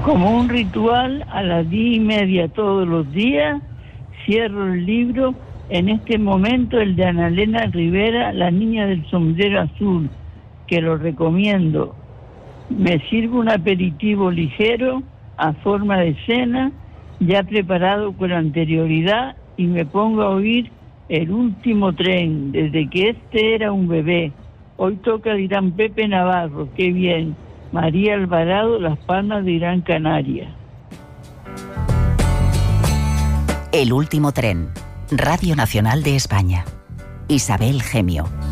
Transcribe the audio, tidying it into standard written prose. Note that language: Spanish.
Como un ritual, a las 10:30 todos los días, cierro el libro. En este momento, el de Ana Elena Rivera, La niña del sombrero azul, que lo recomiendo. Me sirvo un aperitivo ligero, a forma de cena, ya preparado con anterioridad, y me pongo a oír El último tren, desde que este era un bebé. Hoy toca de Irán Pepe Navarro, qué bien. María Alvarado, Las Palmas de Irán Canaria. El último tren, Radio Nacional de España. Isabel Gemio.